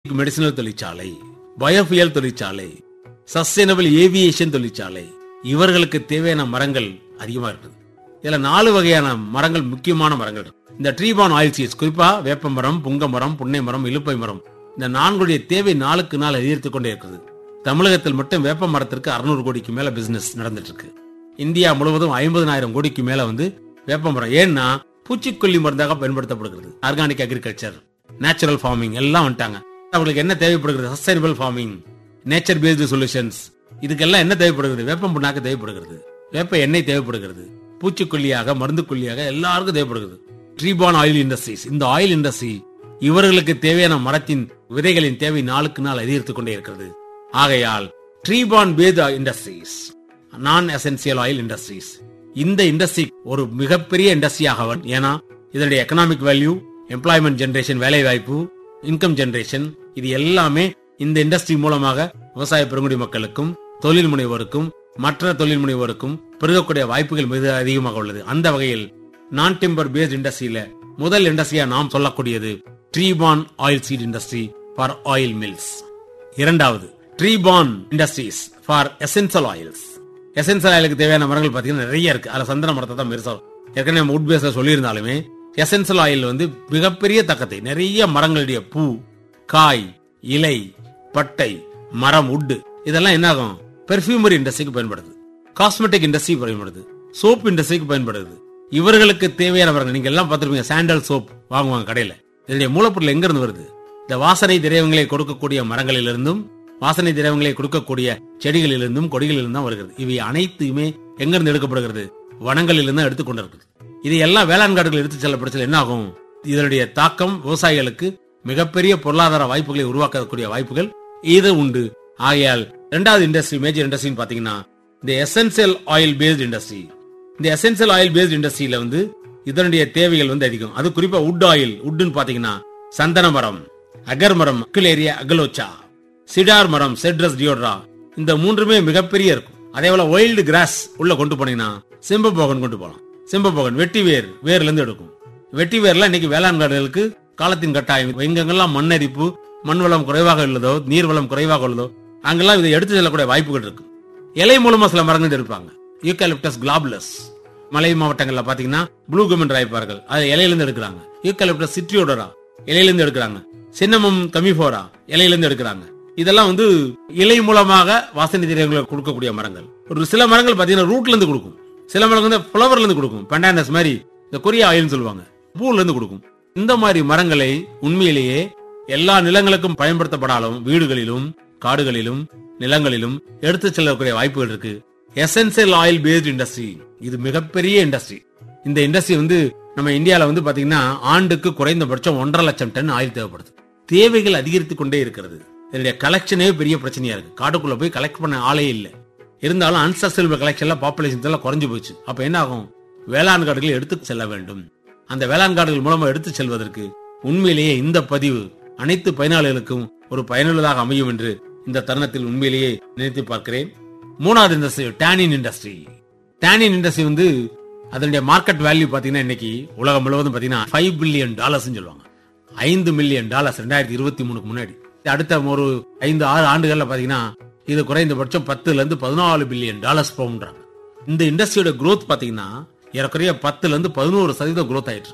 Medicinal தொழிற்சாலை, biofuel தொழிற்சாலை, sustainable aviation தொழிற்சாலை, இவர்களுக்கு தேவையான மரங்கள் அதிகமா இருக்குது. இதுல 4 வகையான மரங்கள், முக்கியமான மரங்கள். இந்த ட்ரீபான் ஆயில் சீட்ஸ், குறிப்பா வேப்ப மரம், புங்க மரம், புன்னை மரம், இலுப்பை மரம், இந்த 4 தேவை நாளுக்கு நாள் அதிகரித்துக் கொண்டே இருக்குது. தமிழகத்தில் மட்டும் வேப்ப மரத்திற்கு 600 கோடிக்கு மேல பிசினஸ் நடந்துட்டு இருக்கு. இந்தியா முழுவதும் 50,000 கோடிக்கு மேல வேப்ப மரம். ஏன்னா பூச்சிக்கொல்லி மருந்தாக பயன்படுத்தப்படுகிறது. ஆர்கானிக் அக்ரிகல்ச்சர், நேச்சுரல் ஃபார்மிங் எல்லாம் வந்துட்டாங்க. அவங்களுக்கு என்ன தேவைப்படுகிறது? Sustainable farming, nature based solutions. இதுக்கெல்லாம் என்ன தேவைப்படுகிறது? வேப்பம் புண்ணாக்கு தேவைப்படுகிறது, வேப்ப எண்ணெய் தேவைப்படுகிறது, பூச்சிக்கொல்லியாக, மருந்து கொல்லியாக எல்லாருக்கும் தேவைப்படுகிறது. ட்ரீபான் ஆயில் இண்டஸ்ட்ரீஸ், இந்த ஆயில் இண்டஸ்ட்ரி இவர்களுக்கு தேவையான மரத்தின் விதைகளின் தேவை நாளுக்கு நாள் அதிகரித்துக் கொண்டே இருக்கிறது. ஆகையால் ட்ரீபான் பேஸ்ட் இண்டஸ்ட்ரீஸ், நான் எசென்சியல் ஆயில் இண்டஸ்ட்ரீஸ், இந்த இண்டஸ்ட்ரி ஒரு மிகப்பெரிய இண்டஸ்ட்ரியாக, ஏன்னா இதனுடைய எக்கனாமிக் வேல்யூ, எம்ப்ளாய்மெண்ட் ஜெனரேஷன், வேலை வாய்ப்பு, இன்கம் ஜெனரேஷன், இது எல்லாமே இந்த இண்டஸ்ட்ரி மூலமாக விவசாய பெருங்குடி மக்களுக்கும், தொழில் முனைவோருக்கும், மற்ற தொழில் முனைவோருக்கும் பெருகக்கூடிய வாய்ப்புகள் மிக அதிகமாக உள்ளது. அந்த வகையில் நான் டிம்பர் பேஸ்ட் இண்டஸ்ட்ரியில முதல் இண்டஸ்ட்ரியா நாம் சொல்லக்கூடியது ட்ரீபான் oil seat industry for oil mills. இரண்டாவது ட்ரீபான் industries for essential oils. Essential ஆயிலுக்கு தேவையான மரங்கள் பாத்தீங்கன்னா நிறைய இருக்கு. அதுல சந்தன மரத்தை தான் பெருசா ஏற்கனவே நம்ம உட் பேஸ்ல சொல்லியிருந்தாலுமே எசென்சியல் ஆயில் மிகப்பெரிய தக்கத்தை, நிறைய மரங்களுடைய பூ, காய், இலை, பட்டை, மரம், உட், இதெல்லாம் என்ன ஆகும்? பெர்ஃபியூமரி இண்டஸ்ட்ரிக்கு பயன்படுது, காஸ்மெட்டிக் இண்டஸ்ட்ரி பயன்படுது, சோப் இண்டஸ்ட்ரிக்கு பயன்படுது. இவர்களுக்கு தேவையானவர்கள் நீங்க எல்லாம் பார்த்திருப்பீங்க, சாண்டல் சோப் வாங்குவாங்க கடையில. இதனுடைய மூலப்பொருள் எங்க இருந்து வருது? இந்த வாசனை திரவியங்களை கொடுக்கக்கூடிய மரங்களிலிருந்தும், வாசனை திரவியங்களை கொடுக்கக்கூடிய செடிகளிலிருந்தும், கொடிகளிலிருந்தும் தான் வருகிறது. இவை அனைத்துமே எங்க இருந்து எடுக்கப்படுகிறது? வனங்களிலிருந்து எடுத்துக்கொண்டிருக்கிறது. இது எல்லாம் வேளாண் காடுகள் எடுத்து செல்லப்படுச்சல் என்ன ஆகும்? இதனுடைய தாக்கம் விவசாயிகளுக்கு மிகப்பெரிய பொருளாதார வாய்ப்புகளை உருவாக்கக்கூடிய வாய்ப்புகள் இது உண்டு. ஆகையால் இரண்டாவது இண்டஸ்ட்ரி, மேஜர் இண்டஸ்ட்ரி பாத்தீங்கன்னா இந்த எசென்சியல் ஆயில் பேஸ்ட் இண்டஸ்ட்ரி. இந்த எசென்சியல் ஆயில் பேஸ்ட் இண்டஸ்ட்ரியில இதனுடைய தேவைகள் அதிகம். அது குறிப்பா உட் ஆயில். உட்னு பாத்தீங்கன்னா சந்தன மரம், அகர் மரம், அக்குலேரியா அகலோச்சா, சிடார் மரம், செட்ரஸ் டியோட்ரா, இந்த மூன்றுமே மிகப்பெரிய இருக்கும். அதே போல வைல்டு கிராஸ் உள்ள கொண்டு போனீங்கன்னா செம்பபோகன் கொண்டு போகலாம். செம்பபோகன் வெட்டி வேர்ல இருந்து எடுக்கும். வெட்டி வேர்ல இன்னைக்கு வேளாண் காடுகளுக்கு காலத்தின் கட்டாயம். எங்கெங்கெல்லாம் மண்ணரிப்பு, மண் வளம் குறைவாக உள்ளதோ, நீர் வளம் குறைவாக உள்ளதோ, அங்கெல்லாம் இதை எடுத்து செல்லக்கூடிய வாய்ப்புகள் இருக்கு. இலை மூலமா சில மரங்கள் இருப்பாங்க. யூக்கலிப்டஸ் குளாபுலஸ், மலை மாவட்டங்கள்ல பாத்தீங்கன்னா ப்ளூ கமெண்ட் ராய்ப்பார்கள், அது இலையிலிருந்து எடுக்கிறாங்க. யூக்கலிப்டஸ் சிட்ரியோடரா இலையிலிருந்து எடுக்கிறாங்க. சின்னமம் கமிஃபோரா இலையிலிருந்து எடுக்கிறாங்க. இதெல்லாம் இலை மூலமாக வாசனை திரவியங்களை கொடுக்கக்கூடிய மரங்கள். ஒரு சில மரங்கள் பாத்தீங்கன்னா ரூட்ல இருந்து கொடுக்கும், சில மரங்கள் பிளவர்ல இருந்து கொடுக்கும். பெண்டானஸ் மாதிரி இந்த கொரியா ஆயில் சொல்லுவாங்க, பூல இருந்து கொடுக்கும். இந்த மாதிரி மரங்களை உண்மையிலேயே எல்லா நிலங்களுக்கும் பயன்படுத்தப்படாலும் வீடுகளிலும், காடுகளிலும், நிலங்களிலும் எடுத்து செல்லக்கூடிய வாய்ப்புகள் இருக்கு. எசென்சியல் ஆயில் பேஸ்ட் இண்டஸ்ட்ரி இது மிகப்பெரிய இண்டஸ்ட்ரி. இந்த இண்டஸ்ட்ரி நம்ம இந்தியால பாத்தீங்கன்னா ஆண்டுக்கு குறைந்தபட்சம் 1.5 லட்சம் டன் ஆயில் தேவைப்படுது. தேவைகள் அதிகரித்துக் கொண்டே இருக்கிறது. இதனுடைய கலெக்ஷனே பெரிய பிரச்சனையா இருக்கு. காட்டுக்குள்ள போய் கலெக்ட் பண்ண ஆளே இல்ல. இருந்தாலும் அன்சஸ்டைனபிள் கலெக்ஷன்ல பாப்புலேஷன் எல்லாம் குறைஞ்சு போச்சு. அப்ப என்ன ஆகும்? வேளாண் காடுகளை எடுத்து செல்ல வேண்டும். அந்த வேளாண் காடுகள் மூலமா எடுத்து செல்வதற்கு உண்மையிலேயே இந்த பதிவு அனைத்து பயனாளிகளுக்கும் ஒரு பயனுள்ளதாக அமையும் என்று இந்த தருணத்தில் உண்மையிலேயே நினைத்து பார்க்கிறேன். மூணாவது industry tannin industry. Tannin industry அதனுடைய மார்க்கெட் வேல்யூ பாத்தீங்கன்னா இன்னைக்கு உலகம் முழுவதும் பாத்தீங்கன்னா $5 பில்லியன் சொல்லுவாங்க. $5 மில்லியன் 2023 முன்னாடி. அடுத்த ஒரு 5-6 ஆண்டுகள்ல பாத்தீங்கன்னா இது குறைந்தபட்சம் 10 to 14 பில்லியன் போகும்ன்றாங்க. இந்த இண்டஸ்ட்ரியோட growth பாத்தீங்கன்னா ஏறக்குறைய 10 to 11% growth ஆயிட்டு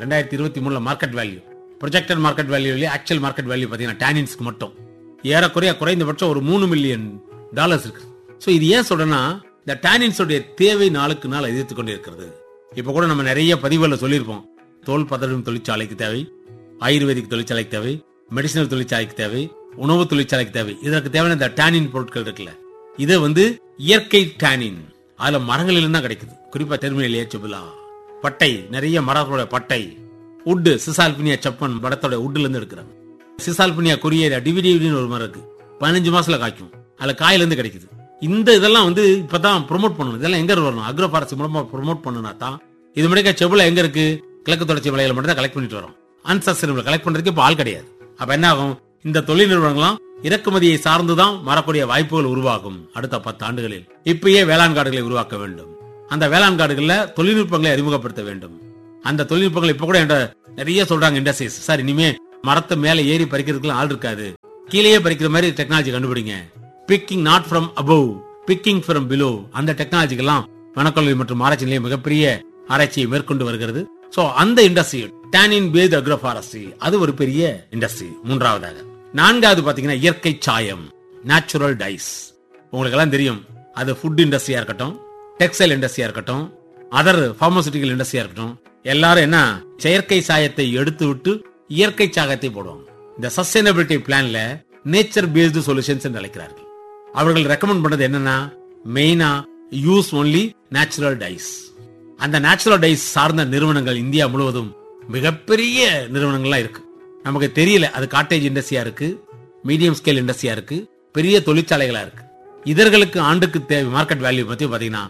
2023 market value. Projected market value, actual market value பாத்தீங்கன்னா டானின்ஸ்க்கு மட்டும் ஏறக்குறைய குறைந்தபட்சம் ஒரு $3 மில்லியன் இருக்கு. சோ இது ஏன் சொல்றேன்னா இந்த டானின்ஸ் உடைய தேவை நாளுக்கு நாள் அதிகரித்துக் கொண்டே இருக்கிறது. இப்ப கூட நம்ம நிறைய பதிவுகளை சொல்லியிருப்போம். தோல் பதடும் தொழிற்சாலைக்கு தேவை, ஆயுர்வேதிக் தொழிற்சாலைக்கு தேவை, மெடிசினல் தொழிற்சாலைக்கு தேவை, உணவு தொழிற்சாலைக்கு தேவை. இதற்கு தேவையான இந்த டானின் பொருட்கள் இருக்குல்ல, இது இயற்கை டானின். அதுல மரங்களில் தான் கிடைக்குது. குறிப்பா டெர்மினல் ஏச்சுபுலா, பட்டை, நிறைய மரங்களோட பட்டை, உட், சிசால்பினியா சப்பன் மரத்தோட உட்ல இருந்து எடுக்கிறாங்க. சிசால்பினியா கொரியேரியா டிவிடின்னு ஒரு மரம் இருக்கு, 15 மாசத்துல காய்க்கும். அதுல காயில இருந்து கிடைக்குது. இந்த இதெல்லாம் இப்பதான் ப்ரோமோட் பண்ணணும். இதெல்லாம் எங்க வரணும்? அக்ரோ ஃபாரஸ்ட் மூலமா ப்ரோமோட் பண்ணனா தான். இது முடிக்க செபுலா எங்க இருக்கு? கிழக்கு தொடர்ச்சி மலையில மட்டும் தான் கலெக்ட் பண்ணிட்டு வரோம். அன்சஸ்டைனபிள் கலெக்ட் பண்றதுக்கு இப்ப ஆள் கிடையாது. அப்ப என்ன ஆகும்? இந்த தொழில் நிறுவனங்களாம் இறக்குமதியை சார்ந்துதான் மாறக்கூடிய வாய்ப்புகள் உருவாகும். அடுத்த 10 ஆண்டுகளில் இப்பயே வேளாண் காடுகளை உருவாக்க வேண்டும். அந்த வேளாண் காடுகள்ல தொழில்நுட்பங்களை அறிமுகப்படுத்த வேண்டும். அந்த தொழில்நுட்பங்கள் இப்ப கூட நிறைய சொல்றாங்க இண்டஸ்ட்ரீஸ். சார் இனிமே மரத்தை மேல ஏறி பறிக்கிறதுக்கு ஆள் இருக்காது, கீழேயே பறிக்கிற மாதிரி டெக்னாலஜி கண்டுபிடிங்க. Picking not from above, picking from below, அந்த டெக்னாலஜிக்கெல்லாம் வனக்கல்லூரி மற்றும் ஆராய்ச்சி நிலையம் மிகப்பெரிய ஆராய்ச்சியை மேற்கொண்டு வருகிறது. சோ அந்த இண்டஸ்ட்ரி டானின் பேஸ்ட் அக்ரோஃபாரஸ்ட்ரி, அது ஒரு பெரிய இண்டஸ்ட்ரி. மூன்றாவதாக, நான்காவது பாத்தீங்கன்னா இயற்கை சாயம், நேச்சுரல் டைஸ். உங்களுக்கு எல்லாம் தெரியும், அது ஃபுட் இண்டஸ்ட்ரியா இருக்கட்டும், டெக்ஸ்டைல் இண்டஸ்ட்ரியா இருக்கட்டும், அதர் பார்மசூட்டிக்கல் இண்டஸ்ட்ரியா இருக்கட்டும், எல்லாரும் என்ன செயற்கை சாயத்தை எடுத்து விட்டு இயற்கை சாயத்தை போடுவாங்க. இந்த சஸ்டைனபிலிட்டி பிளான்ல நேச்சர் பேஸ்டு சொல்யூஷன்ஸ் என்று அழைக்கிறார்கள். அவர்கள் ரெக்கமெண்ட் பண்றது என்னன்னா, மெயினா யூஸ் ஒன்லி நேச்சுரல் டைஸ். அந்த நேச்சுரல் டைஸ் சார்ந்த நிறுவனங்கள் இந்தியா முழுவதும் மிகப்பெரிய நிறுவனங்கள்லாம் இருக்கு. நமக்கு தெரியல, அது காட்டேஜ் இண்டஸ்ட்ரியா இருக்கு, மீடியம் ஸ்கேல் இண்டஸ்ட்ரியா இருக்கு, பெரிய தொழிற்சாலைகளா இருக்கு. இதர்களுக்கு ஆண்டுக்கு தேவை மார்க்கெட் வேல்யூ பத்தி பாத்தீங்கன்னா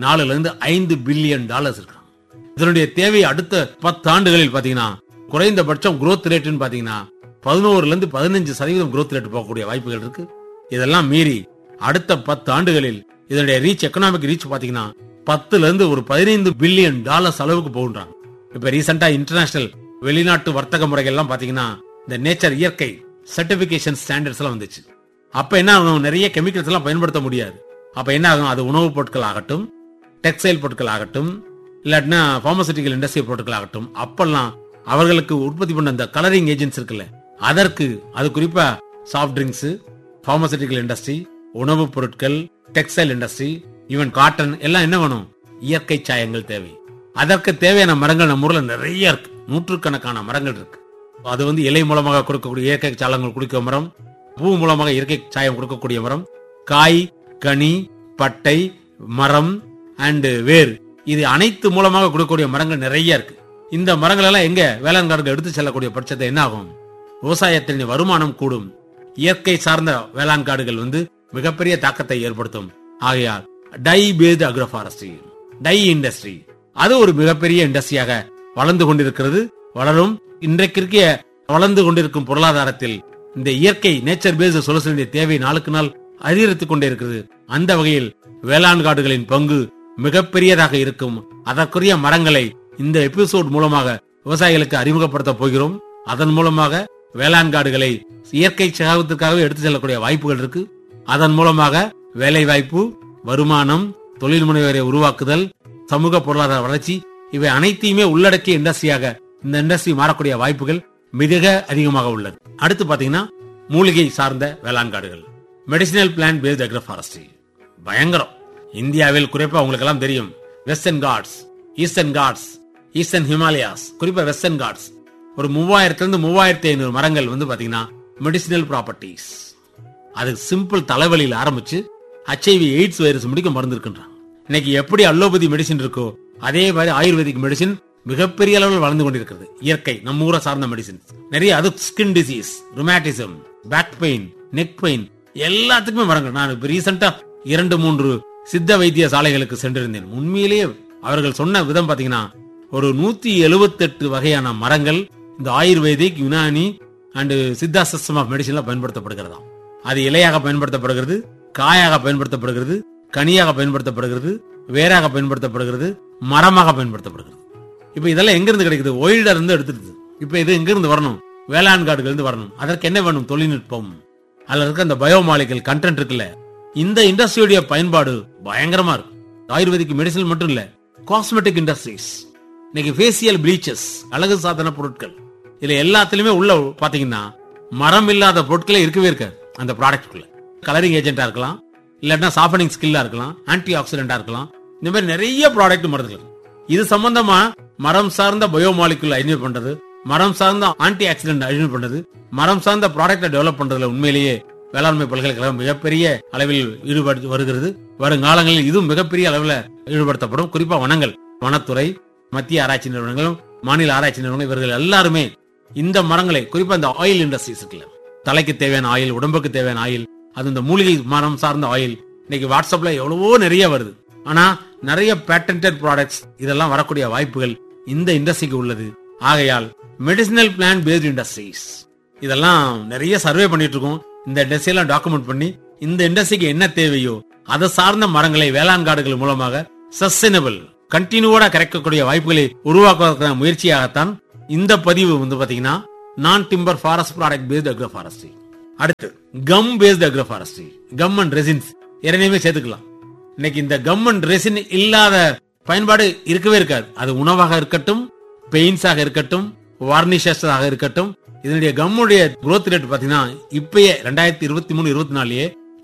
4 to 5 பில்லியன் டாலர்ஸ் இருக்கு. இதனுடைய தேவை அடுத்த 10 ஆண்டுகளில் பாத்தீங்கன்னா குறைந்தபட்சம் growth rate பாத்தீங்கன்னா 11 to 15% growth rate போகக்கூடிய வாய்ப்புகள் இருக்கு. இதெல்லாம் மீறி அடுத்த 10 ஆண்டுகளில் இதனுடைய ரீச், எக்கனாமிக் ரீச் பாத்தீங்கன்னா 10 to 15 பில்லியன் டாலர்ஸ் அளவுக்கு போகுன்றாங்க. இப்ப ரீசெண்டா இன்டர்நேஷனல் வெளிநாட்டு வர்த்தக முறைகள் எல்லாம் பாத்தீங்கன்னா இந்த நேச்சர் இயற்கை சர்டிபிகேஷன் ஸ்டாண்டர்ட்ஸ் எல்லாம் வந்துச்சு. அப்ப என்ன ஆகும், நிறைய கெமிக்கல்ஸ் எல்லாம் பயன்படுத்த முடியாது. அப்ப என்ன ஆகும், அது உணவுப் பொருட்கள் ஆகட்டும், டெக்ஸ்டைல் பொருட்கள் ஆகட்டும், இல்லாட்டினா பார்மசூட்டிக்கல் இண்டஸ்ட்ரி பொருட்கள் ஆகட்டும், அப்பெல்லாம் அவர்களுக்கு உற்பத்தி பண்ண அந்த கலரிங் ஏஜென்ட்ஸ் இருக்குல்ல, அதற்கு அது குறிப்பா சாஃப்ட் ட்ரிங்க்ஸ், பார்மசூட்டிக்கல் இண்டஸ்ட்ரி, உணவுப் பொருட்கள், டெக்ஸ்டைல் இண்டஸ்ட்ரி, ஈவன் காட்டன் எல்லாம் என்ன வேணும், இயற்கை சாயங்கள் தேவை. அதற்கு தேவையான மரங்கள் நம்ம ஊர்ல நிறைய இருக்கு, நூற்றுக்கணக்கான மரங்கள் இருக்கு. அது இலை மூலமாக கொடுக்கக்கூடிய இயற்கை சாயங்கள் கொடுக்க மரம், பூ மூலமாக இயற்கை சாயம் கொடுக்கக்கூடிய மரம், காய், கனி, பட்டை, மரம் அண்ட் வேர், இது அனைத்து மூலமாக கொடுக்கக்கூடிய மரங்கள் நிறைய இருக்கு. இந்த மரங்கள் எல்லாம் எங்க வேளாண்காரர்கள் எடுத்து செல்லக்கூடிய பட்சத்தை என்ன ஆகும், விவசாயத்தின் வருமானம் கூடும். இயற்கை சார்ந்த வேளாண் காடுகள் மிகப்பெரிய தாக்கத்தை ஏற்படுத்தும். ஆகையால் tie paste agroforestry, tie industry, அது ஒரு மிகப்பெரிய இண்டஸ்ட்ரியாக வளர்ந்து கொண்டிருக்கிறது, வளரும். இன்றைக்கு வளர்ந்து கொண்டிருக்கும் பொருளாதாரத்தில் இந்த இயற்கை நேச்சர் பேஸ்ட் சொல்யூஷனுடைய தேவை நாளுக்கு நாள் அதிகரித்துக் கொண்டே இருக்கிறது. அந்த வகையில் வேளாண் காடுகளின் பங்கு மிகப்பெரியதாக இருக்கும். அதற்குரிய மரங்களை இந்த எபிசோட் மூலமாக விவசாயிகளுக்கு அறிமுகப்படுத்த போகிறோம். அதன் மூலமாக வேளாண் காடுகளை இயற்கை சாகத்திற்காகவே எடுத்து செல்லக்கூடிய வாய்ப்புகள் இருக்கு. அதன் மூலமாக வேலை வாய்ப்பு, வருமானம், தொழில் முனைவரை உருவாக்குதல், சமூக பொருளாதார வளர்ச்சி, இவை அனைத்தையுமே உள்ளடக்கிய இண்டஸ்ட்ரியாக இந்த இண்டஸ்ட்ரி மாறக்கூடிய வாய்ப்புகள் மிக அதிகமாக உள்ளது. அடுத்து பாத்தீங்கன்னா மூலிகை சார்ந்த வேளாண் காடுகள், மெடிசினல் பிளான்ட் பேஸ்ட் அக்ரோஃபாரஸ்ட்ரி பயங்கரம். இந்தியாவில் குறிப்பா உங்களுக்கு எல்லாம் தெரியும், western God's, eastern God's, eastern Himalayas, குறிப்பா வெஸ்டர்ன் காட்ஸ் ஒரு 3000 to 3500 மரங்கள் பாத்தீங்கன்னா மெடிசினல் ப்ராப்பர்ட்டிஸ். அது சிம்பிள் தலைவலியில் ஆரம்பிச்சு HIV எய்ட்ஸ் வைரஸ் முடிக்க மருந்து இருக்கின்றான். இன்னைக்கு எப்படி அலோபதி மெடிசின் இருக்கோ அதே மாதிரி ஆயுர்வேதிக் மெடிசின் மிகப்பெரிய அளவில் வளர்ந்து கொண்டிருக்கிறது. இயற்கை நம்ம ஊரை சார்ந்த மெடிசின் நிறைய, அது skin disease, ருமேட்டிசம், back pain, neck pain, எல்லாத்துக்குமே மரங்கள். நான் ரீசெண்டா 2-3 சித்த வைத்திய சாலைகளுக்கு சென்றிருந்தேன். உண்மையிலேயே அவர்கள் சொன்ன விதம் பாத்தீங்கன்னா ஒரு 178 வகையான மரங்கள் இந்த ayurvedic, Unani and Siddha system of மெடிசின்ல பயன்படுத்தப்படுகிறதா. அது இலையாக பயன்படுத்தப்படுகிறது, காயாக பயன்படுத்தப்படுகிறது, கனியாக பயன்படுத்தப்படுகிறது, வேறாக பயன்படுத்தப்படுகிறது, மரமாக பயன்படுத்தப்படுகிறது. இப்ப இதெல்லாம் எங்க இருந்து கிடைக்குது, ஒயில்டா இருந்து எடுத்துருது. இப்ப இது எங்க இருந்து வரணும், வேளாண் காடுகள் இருந்து வரணும். அதற்கு என்ன வேணும், தொழில்நுட்பம். அதுல இருக்க அந்த பயோமாலிகல் கண்டென்ட் இருக்குல்ல, இந்த இண்டஸ்ட்ரியோட பயன்பாடு பயங்கரமா இருக்கு. ஆயுர்வேதிக் மெடிசன் மட்டும் இல்ல, காஸ்மெட்டிக் இண்டஸ்ட்ரீஸ், இன்னைக்கு ஃபேசியல் ப்ளீச்சஸ், அழகு சாதன பொருட்கள், இதுல எல்லாத்திலுமே உள்ள பாத்தீங்கன்னா மரம் இல்லாத பொருட்களே இருக்கவே இருக்காது. அந்த ப்ராடக்ட்குள்ள கலரிங் ஏஜென்டா இருக்கலாம், இல்லாட்டினா சாஃபனிங் ஸ்கில்லா இருக்கலாம், ஆன்டி ஆக்சிடென்டா இருக்கலாம். இந்த மாதிரி நிறைய ப்ராடக்ட் மருந்துகள். இது சம்பந்தமா மரம் சார்ந்த பயோமாலிகுல் ஐடென்டிஃபை பண்றது, மரம் சார்ந்த ஆன்டி ஆக்சிடென்ட் ஐடென்டிஃபை பண்றது, மரம் சார்ந்த ப்ராடக்ட் டெவலப் பண்றதுல உண்மையிலேயே வேளாண்மை பல்கலைக்கழகம் மிகப்பெரிய அளவில் ஈடுபட்டு வருகிறது. வருங்காலங்களில் இதுவும் மிகப்பெரிய அளவில் ஈடுபடுத்தப்படும். குறிப்பா வனங்கள், வனத்துறை, மத்திய ஆராய்ச்சி நிறுவனங்களும் மாநில ஆராய்ச்சி நிறுவனங்கள், இவர்கள் எல்லாருமே இந்த மரங்களை, குறிப்பா இந்த ஆயில் இண்டஸ்ட்ரீஸ் இருக்குல்ல, தலைக்கு தேவையான ஆயில், உடம்புக்கு தேவையான ஆயில், அது இந்த மூலிகை மரம் சார்ந்த ஆயில் இன்னைக்கு வாட்ஸ்அப்ல எவ்வளவோ நிறைய வருது. ஆனா நிறைய பேட்டன்டட் ப்ராடக்ட்ஸ் இதெல்லாம் வரக்கூடிய வாய்ப்புகள் இந்த இண்டஸ்ட்ரிக்கு உள்ளது. ஆகையால் மெடிசினல் பிளான்ட் பேஸ்ட் இண்டஸ்ட்ரீஸ் இதெல்லாம் நிறைய சர்வே பண்ணிட்டு இருக்கோம். இந்த இண்டஸ்ட்ரி எல்லாம் டாக்குமெண்ட் பண்ணி இந்த இண்டஸ்ட்ரிக்கு என்ன தேவையோ அதை சார்ந்த மரங்களை வேளாண் காடுகள் மூலமாக சஸ்டைனபிள் கண்டினியூவா கிடைக்கக்கூடிய வாய்ப்புகளை உருவாக்குவதற்கான முயற்சியாகத்தான் இந்த பதிவு பாத்தீங்கன்னா நான் timber forest product based agro forestry. அடுத்து come paste agro forestry, come and resins இரண்டையுமே சேர்த்துக்கலாம். இன்னைக்கு இந்த கம் அண்ட் ரெசின் இல்லாத பயன்பாடு இருக்கவே இருக்காது. அது உணவாக இருக்கட்டும், பெயிண்ட்ஸாக இருக்கட்டும், வார்னிஷஸாக இருக்கட்டும். இதனுடைய கம்முடைய growth ரேட் பாத்தீங்கன்னா இப்பயே 2023-24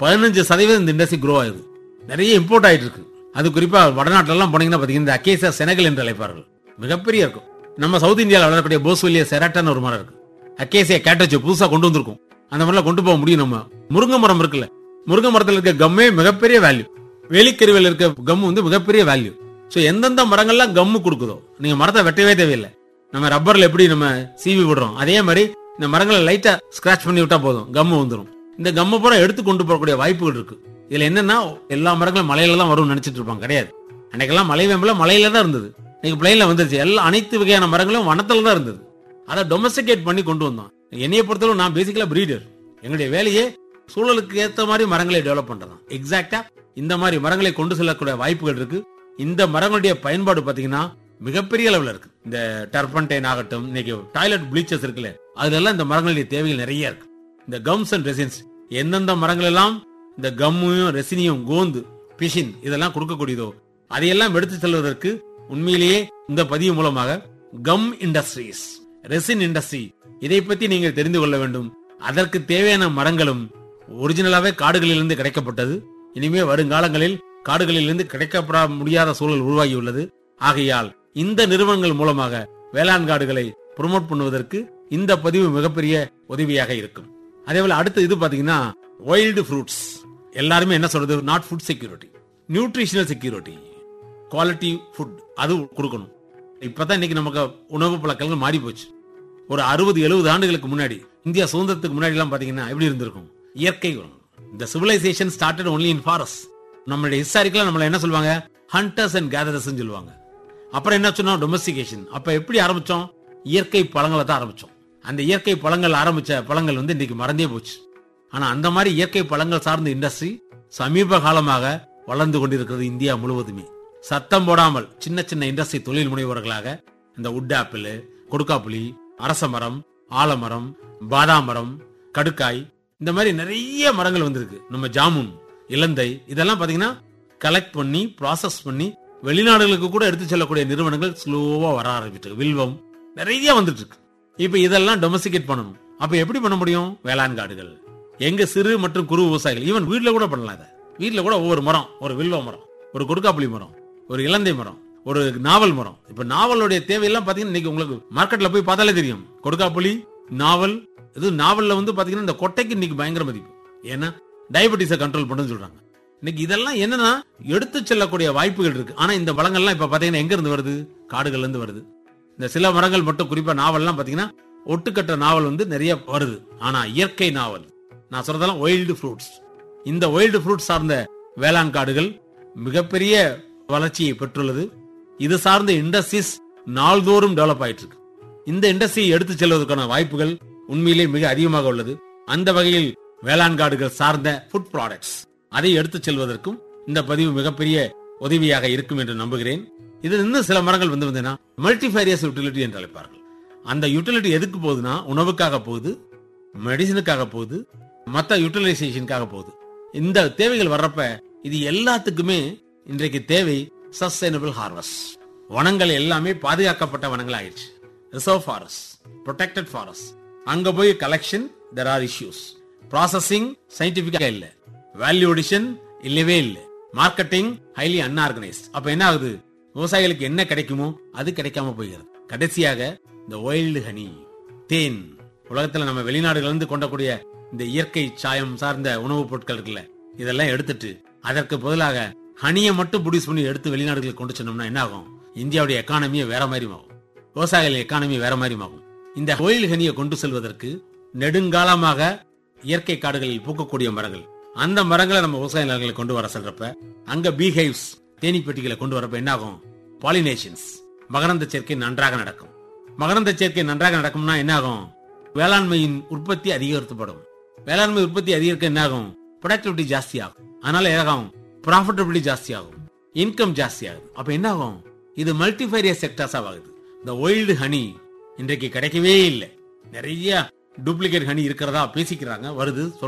15% இந்த இண்டஸ்ட்ரி grow ஆகுது. நிறைய இம்போர்ட் ஆயிட்டு இருக்கு. அது குறிப்பா வடநாட்டுல எல்லாம் போனீங்கன்னா பாத்தீங்கன்னா இந்த அக்கேசியா செனகல் என்று அழைப்பார்கள், மிகப்பெரிய இருக்கும். நம்ம சவுத் இந்தியாவில் வளரக்கூடிய போஸ்வெல்லியா செராட்டான்னு ஒரு மரம் இருக்கு, அக்கேசியா கேட்டச்சு புதுசா கொண்டு வந்திருக்கும். அந்த மாதிரிலாம் கொண்டு போக முடியும். நம்ம முருங்கை மரம் இருக்குல்ல, முருங்கை மரத்தில் இருக்க கம்மே மிகப்பெரிய வேல்யூ, வேலிக்கருவியில் இருக்க கம் வந்து மிகப்பெரிய வேல்யூ. சோ எந்தெந்த மரங்கள்லாம் கம்மு கொடுக்குதோ நீங்க மரத்தை வெட்டவே தேவையில்லை. நம்ம ரப்பர்ல எப்படி நம்ம சீவி விடுறோம் அதே மாதிரி இந்த மரங்களை லைட்டா ஸ்கிராச் பண்ணி விட்டா போதும், கம்மு வந்துடும். இந்த கம்ம பூரா எடுத்து கொண்டு போகக்கூடிய வாய்ப்புகள் இருக்கு. இதுல என்னன்னா எல்லா மரங்களும் மலையில தான் வரும்னு நினைச்சிட்டு இருப்பாங்க, கிடையாது. அன்னைக்கெல்லாம் மலை வேம்பல மலையில தான் இருந்தது, இன்னைக்கு பிளைன்ல வந்துருச்சு. எல்லா அனைத்து வகையான மரங்களும் வனத்துல தான் இருந்தது. அதை டொமஸ்டிகேட் பண்ணி கொண்டு வந்தோம். என்னைய பொறுத்தவரை நான் பேசிக்கலா பிரீடர். எங்களுடைய வேலையே சூழலுக்கு ஏற்ற மாதிரி மரங்களை டெவலப் பண்றதான். எக்ஸாக்டா இந்த மாதிரி மரங்களை கொண்டு செல்லக்கூடிய வாய்ப்புகள் இருக்கு. இந்த மரங்களுடைய பயன்பாடு பாத்தீங்கன்னா மிகப்பெரிய அளவுல இருக்கு. இந்த டர்பன்டைன் ஆகட்டும், இன்னைக்கு டாய்லெட் ப்ளீச்சர்ஸ் இருக்குல்ல, அதுல எல்லாம் இந்த மரங்களுடைய தேவைகள் நிறைய இருக்கு. இந்த கம்ஸ் அண்ட் ரெசின்ஸ் எந்தெந்த மரங்கள் எல்லாம் இந்த கம்மையும் ரெசினியும் கோந்து பிஷின் இதெல்லாம் கொடுக்கக்கூடியதோ அதையெல்லாம் எடுத்து செல்வதற்கு உண்மையிலேயே இந்த பதிவு மூலமாக கம் இண்டஸ்ட்ரீஸ், ரெசின் இண்டஸ்ட்ரி இதை பத்தி நீங்கள் தெரிந்து கொள்ள வேண்டும். அதற்கு தேவையான மரங்களும் ஒரிஜினலாவே காடுகளிலிருந்து கிடைக்கப்பட்டது. இனிமே வருங்காலங்களில் காடுகளிலிருந்து கிடைக்கப்பட முடியாத சூழல் உருவாகியுள்ளது. ஆகையால் இந்த நிறுவனங்கள் மூலமாக வேளாண் காடுகளை ப்ரோமோட் பண்ணுவதற்கு இந்த பதிவு மிகப்பெரிய உதவியாக இருக்கும். அதே போல அடுத்து இது பாத்தீங்கன்னா வைல்டு ஃப்ரூட்ஸ். எல்லாருமே என்ன சொல்றது, not food security, nutritional security, quality food அது கொடுக்கணும். இப்பதான் இன்னைக்கு நமக்கு உணவு பழக்கங்கள் மாறி போச்சு. ஒரு 60-70 ஆண்டுகளுக்கு முன்னாடி இந்தியா சுதந்திரத்துக்கு முன்னாடி எல்லாம் பாத்தீங்கன்னா எப்படி இருந்திருக்கும், இயற்கை உணவு. இந்த civilisation started only in forest. நம்மளுடைய ஹிஸ்டாரிக்கலா நம்மள என்ன சொல்லுவாங்க, ஹண்டர்ஸ் அண்ட் கேதரர்ஸ் சொல்லுவாங்க. அப்புறம் என்ன சொன்னோம், டொமஸ்டிகேஷன். அப்ப எப்படி ஆரம்பிச்சோம், இயற்கை பழங்களை தான் ஆரம்பிச்சோம். அந்த இயற்கை பழங்கள் ஆரம்பிச்ச பழங்கள் வந்து இன்னைக்கு மறந்தே போச்சு. ஆனா அந்த மாதிரி இயற்கை பழங்கள் சார்ந்த இண்டஸ்ட்ரி சமீப காலமாக வளர்ந்து கொண்டிருக்கிறது இந்தியா முழுவதுமே. சத்தம் போடாமல் சின்ன சின்ன இண்டஸ்ட்ரி தொழில் முனைவோர்களாக இந்த உட் ஆப்பிள், கொடுக்காப்புளி, அரச மரம், ஆலமரம், பாதாம் மரம், கடுக்காய், இந்த மாதிரி நிறைய மரங்கள் வந்திருக்கு. நம்ம ஜாமுன், இலந்தை இதெல்லாம் பாத்தீங்கன்னா கலெக்ட் பண்ணி ப்ராசஸ் பண்ணி வெளிநாடுகளுக்கு கூட எடுத்து செல்லக்கூடிய நிறுவனங்கள் ஸ்லோவா வர ஆரம்பிச்சு. வில்வம் நிறைய வந்துட்டு இருக்கு. இப்ப இதெல்லாம் டொமஸ்டிகேட் பண்ணணும். அப்ப எப்படி பண்ண முடியும், வேளாண் காடுகள். எங்க சிறு மற்றும் குறு விவசாயிகள் ஈவன் வீட்டுல கூட பண்ணலாம். இதை வீட்டுல கூட ஒவ்வொரு மரம், ஒரு வில்வ மரம், ஒரு கொடுக்காப்புளி மரம், ஒரு இலந்தை மரம், ஒரு நாவல் மரம். இப்ப நாவலுடைய தேவையெல்லாம் பாத்தீங்கன்னா இன்னைக்கு உங்களுக்கு மார்க்கெட்ல போய் பார்த்தாலே தெரியும். கொடுக்காப்புளி, நாவல், இது நாவல்ல வந்து பாத்தீங்கன்னா இந்த கொட்டைக்கு இன்னைக்கு பயங்கர மதிப்பு. ஏன்னா டயபெட்டிஸை கண்ட்ரோல் பண்ணுன்னு சொல்றாங்க. இன்னைக்கு இதெல்லாம் என்னன்னா எடுத்து செல்லக்கூடிய வாய்ப்புகள் இருக்கு. ஆனா இந்த பழங்கள்லாம் இப்ப பாத்தீங்கன்னா எங்க இருந்து வருது, காடுகள்ல இருந்து வருது. இந்த சில மரங்கள் மட்டும், குறிப்பா நாவல்லாம் பாத்தீங்கன்னா ஒட்டுக்கட்ட நாவல் வந்து நிறைய வருது. ஆனா இயற்கை நாவல், நான் சொல்றதெல்லாம் வைல்டு ஃப்ரூட்ஸ். இந்த வைல்டு ஃப்ரூட்ஸ் சார்ந்த வேளாண் காடுகள் மிகப்பெரிய வளர்ச்சியை பெற்றுள்ளது. இது சார்ந்த இண்டஸ்ட்ரீஸ் நாள்தோறும் டெவலப் ஆயிட்டு இருக்கு. இந்த இண்டஸ்ட்ரியை எடுத்து செல்வதற்கான வாய்ப்புகள் உண்மையிலே மிக அதிகமாக உள்ளது. அந்த வகையில் வேளாண் காடுகள் சார்ந்த ஃபுட் ப்ராடக்ட்ஸ் அதை எடுத்து செல்வதற்கும் இந்த பதிவு மிகப்பெரிய உதவியாக இருக்கும் என்று நம்புகிறேன். இது இன்னும் சில மரங்கள் வந்து மல்டிஃபேரியஸ் யூட்டிலிட்டி என்று அழைப்பார்கள். அந்த யூட்டிலிட்டி எதுக்கு போகுதுன்னா உணவுக்காக போகுது, மெடிசனுக்காக போகுது, மற்ற யூட்டிலைசேஷனுக்காக போகுது. இந்த தேவைகள் வர்றப்ப இது எல்லாத்துக்குமே இன்றைக்கு தேவை சஸ்டைனபிள் ஹார்வெஸ்ட். வனங்கள் எல்லாமே பாதுகாக்கப்பட்ட வனங்கள் ஆயிடுச்சு. Reserve forest, protected forest. அங்க போய் collection there are issues, processing சயின்டிபிக்கா இல்ல, வேல்யூ அடிஷன் இல்லவே இல்ல, மார்க்கெட்டிங் ஹைலி அன்ஆர்கனைஸ்ட். அப்ப என்ன ஆகுது, விவசாயிகளுக்கு என்ன கிடைக்குமோ அது கிடைக்காம போகிறது. கடைசியாக இந்த வைல்டு ஹனி, தேன், உலகத்துல நம்ம வெளிநாடுகள் இருந்து கொண்டக்கூடிய இந்த இயற்கை சாயம் சார்ந்த உணவுப் பொருட்கள் இருக்குல்ல, இதெல்லாம் எடுத்துட்டு அதற்கு பதிலாக ஹனியை மட்டும் ப்ரொடியூஸ் பண்ணி எடுத்து வெளிநாடுகளுக்கு கொண்டு சென்னோம்னா என்ன ஆகும், இந்தியாவுடைய எக்கானமியை வேற மாதிரி ஆகும், விவசாயிகள் எக்கானமி வேற மாதிரி ஆகும். இந்த வைல்டு ஹனியை கொண்டு செல்வதற்கு நெடுங்காலமாக இயற்கை காடுகளில் பூக்கக்கூடிய மரங்கள், அந்த மரங்களை நம்ம விவசாய நிலங்களை கொண்டு வர சொல்றப்ப அங்க பீஹைவ்ஸ், தேனி பெட்டிகளை கொண்டு வரப்ப என்ன ஆகும், பாலினேஷன்ஸ், மகரந்த சேர்க்கை நன்றாக நடக்கும். மகரந்த சேர்க்கை நன்றாக நடக்கும்னா என்ன ஆகும், வேளாண்மையின் உற்பத்தி அதிகரிக்கப்படும். வேளாண்மை உற்பத்தி அதிகரிக்க என்ன ஆகும், ப்ரொடக்டிவிட்டி ஜாஸ்தி ஆகும். அதனால ஏகாகும் ப்ராஃபிட்டபிலிட்டி ஜாஸ்தி ஆகும், இன்கம் ஜாஸ்தி ஆகுது. அப்ப என்ன ஆகும், இது மல்டிஃபேரியஸ் செக்டர்ஸ் ஆகுது. இந்த வைல்டு ஹனி இன்றைக்கு கிடைக்கவே இல்லை. நிறைய டூப்ளிகேட் ஹனி இருக்கிறதா பேசிக்கிறாங்க, வருது.